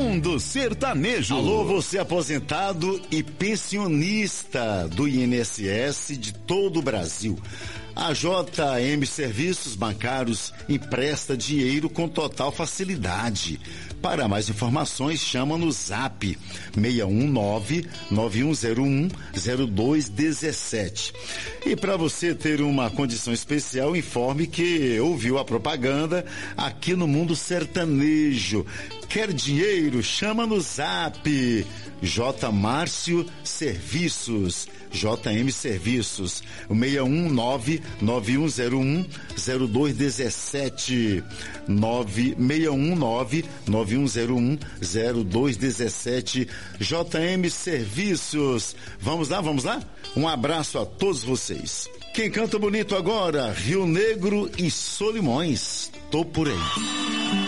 Mundo Sertanejo. Alô, você aposentado e pensionista do INSS de todo o Brasil. A JM Serviços Bancários empresta dinheiro com total facilidade. Para mais informações, chama no Zap 619-9101-0217. E para você ter uma condição especial, informe que ouviu a propaganda aqui no Mundo Sertanejo. Quer dinheiro? Chama no Zap. J. Márcio Serviços, JM Serviços, 619-9101-0217, 619-9101-0217, JM Serviços. Vamos lá? Um abraço a todos vocês. Quem canta bonito agora? Rio Negro e Solimões. Tô por aí.